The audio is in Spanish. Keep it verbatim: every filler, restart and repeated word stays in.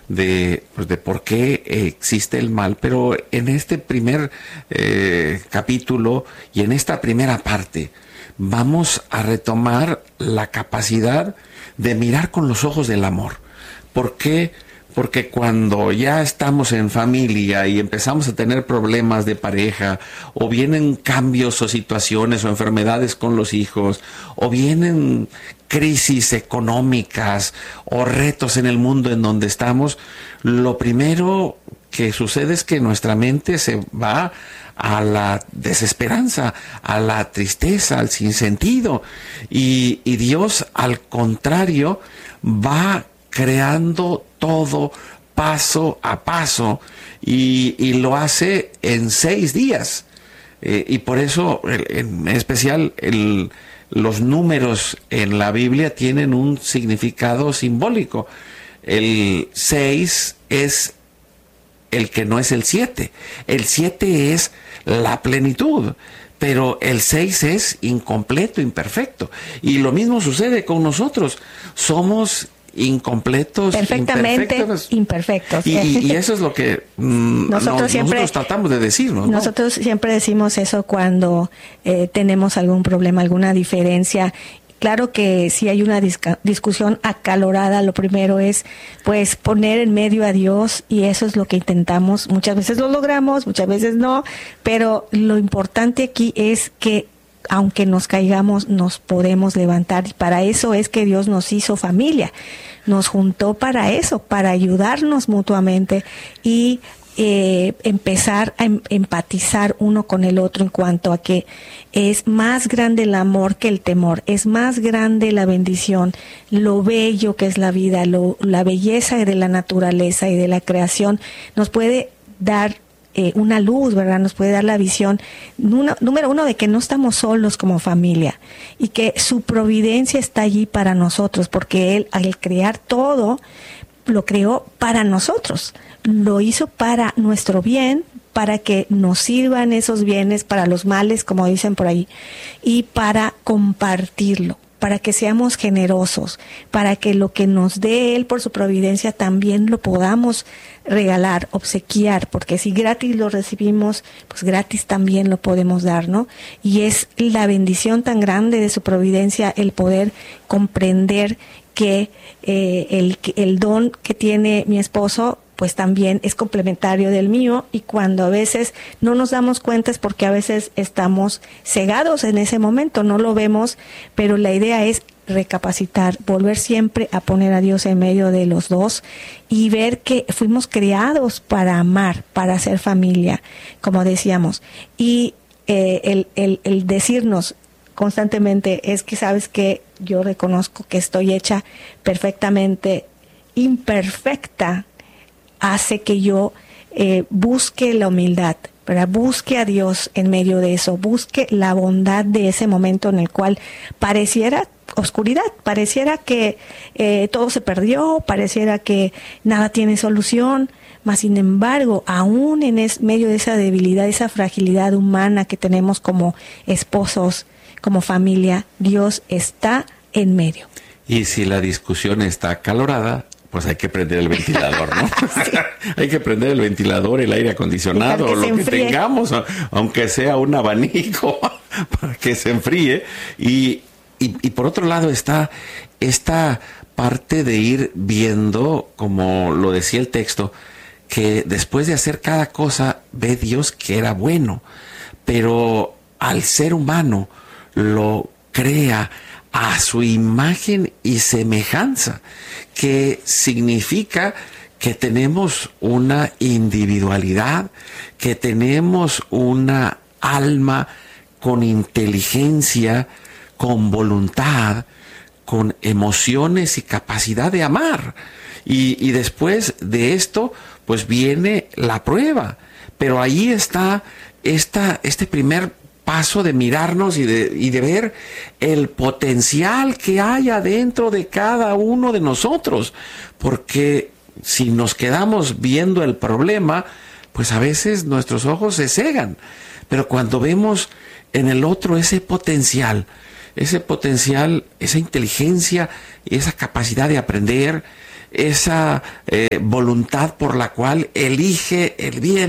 de, pues de por qué existe el mal, pero en este primer eh, capítulo y en esta primera parte vamos a retomar la capacidad de mirar con los ojos del amor. ¿Por qué? Porque cuando ya estamos en familia y empezamos a tener problemas de pareja, o vienen cambios o situaciones o enfermedades con los hijos, o vienen crisis económicas o retos en el mundo en donde estamos, lo primero que sucede es que nuestra mente se va a la desesperanza, a la tristeza, al sinsentido. Y, y Dios, al contrario, va creando todo paso a paso y, y lo hace en seis días. Eh, y por eso, en especial, el, los números en la Biblia tienen un significado simbólico. El seis es el que no es el siete. El siete es la plenitud, pero el seis es incompleto, imperfecto. Y lo mismo sucede con nosotros. Somos incompletos, perfectamente imperfectos, imperfectos. Y, y, y eso es lo que mm, nosotros, no, siempre, nosotros tratamos de decirnos, ¿no? Nosotros siempre decimos eso cuando eh, tenemos algún problema, alguna diferencia. Claro que si hay una disca, discusión acalorada, lo primero es pues poner en medio a Dios, y eso es lo que intentamos. Muchas veces lo logramos, muchas veces no, pero lo importante aquí es que aunque nos caigamos, nos podemos levantar, y para eso es que Dios nos hizo familia, nos juntó para eso, para ayudarnos mutuamente y eh, empezar a em- empatizar uno con el otro, en cuanto a que es más grande el amor que el temor, es más grande la bendición, lo bello que es la vida, lo, la belleza de la naturaleza y de la creación nos puede dar Eh, una luz, ¿verdad? Nos puede dar la visión, una, número uno, de que no estamos solos como familia y que su providencia está allí para nosotros, porque Él, al crear todo, lo creó para nosotros, lo hizo para nuestro bien, para que nos sirvan esos bienes para los males, como dicen por ahí, y para compartirlo, para que seamos generosos, para que lo que nos dé Él por su providencia también lo podamos regalar, obsequiar, porque si gratis lo recibimos, pues gratis también lo podemos dar, ¿no? Y es la bendición tan grande de su providencia el poder comprender que eh, el, el don que tiene mi esposo pues también es complementario del mío, y cuando a veces no nos damos cuenta es porque a veces estamos cegados en ese momento, no lo vemos, pero la idea es recapacitar, volver siempre a poner a Dios en medio de los dos y ver que fuimos creados para amar, para ser familia, como decíamos, y eh, el, el, el decirnos constantemente es que sabes que yo reconozco que estoy hecha perfectamente imperfecta, hace que yo eh, busque la humildad, ¿verdad? Busque a Dios en medio de eso, busque la bondad de ese momento en el cual pareciera oscuridad, pareciera que eh, todo se perdió, pareciera que nada tiene solución, mas sin embargo, aún en es, medio de esa debilidad, esa fragilidad humana que tenemos como esposos, como familia, Dios está en medio. Y si la discusión está acalorada, pues hay que prender el ventilador, ¿no? Sí. Hay que prender el ventilador, el aire acondicionado, o lo que enfríe. Tengamos, aunque sea un abanico, para que se enfríe. Y, y, y por otro lado está esta parte de ir viendo, como lo decía el texto, que después de hacer cada cosa, ve Dios que era bueno, pero al ser humano lo crea a su imagen y semejanza, que significa que tenemos una individualidad, que tenemos una alma con inteligencia, con voluntad, con emociones y capacidad de amar. Y, y después de esto, pues viene la prueba. Pero ahí está esta, este primer paso de mirarnos y de, y de ver el potencial que hay adentro de cada uno de nosotros, porque si nos quedamos viendo el problema, pues a veces nuestros ojos se cegan, pero cuando vemos en el otro ese potencial, ese potencial, esa inteligencia, esa capacidad de aprender, esa eh, voluntad por la cual elige el bien.